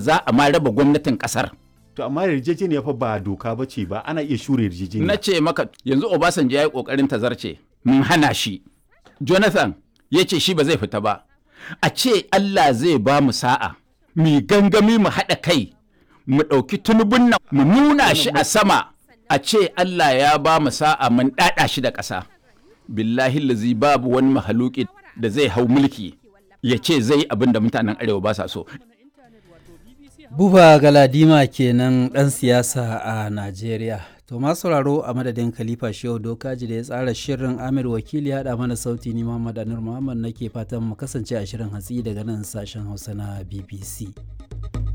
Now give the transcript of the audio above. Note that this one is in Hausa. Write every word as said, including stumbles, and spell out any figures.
za a ma raba gwamnatin ƙasar. To amma yarjejeniya fa ba doka ba ce ba, ana iya shure yarjejeniya. Na ce maka yanzu Obasanjo ya yi ƙoƙarin tazarce mun hana shi. Jonathan ya ce shi ba zai fita ba. A ce Allah zai ba mu sa'a, mu gangami mu haɗa kai, mu ɗauki tunubun nan mu nuna shi a sama, a ce Allah ya ba mu sa'a mun ɗaɗa shi da ƙasa. Billahi lazi babu wani mahaluki da zai hau mulki ya ce zai abin da mutanen arewa ba sa so. Buba Galadima kenan ɗan siyasa a Najeriya. To masu sauraro a madadin Khalifa Shehu Dokaji da ya tsara shirin, Amir Wakili ya haɗa mana sauti, ni Muhammad Anur Muhammad nake fatan mu kasance a shirin hatsi daga nan sashen Hausa na B B C.